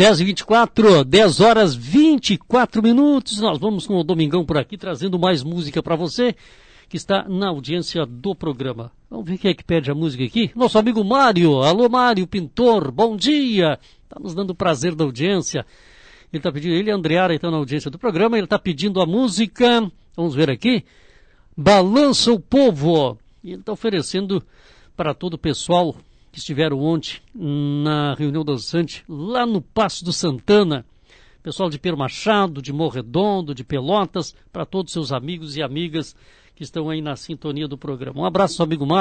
10h24, 10 horas 24 minutos. Nós vamos com o Domingão por aqui, trazendo mais música para você que está na audiência do programa. Vamos ver quem é que pede a música aqui. Nosso amigo Mário. Alô, Mário, pintor, bom dia. Está nos dando o prazer da audiência. Ele está pedindo, ele e a Andreara estão na audiência do programa. Ele está pedindo a música, vamos ver aqui, Balança o Povo. E ele está oferecendo para todo o pessoal que estiveram ontem na reunião dançante lá no Paço do Santana. Pessoal de Pedro Machado, de Morredondo, de Pelotas, para todos os seus amigos e amigas que estão aí na sintonia do programa. Um abraço, amigo Mário.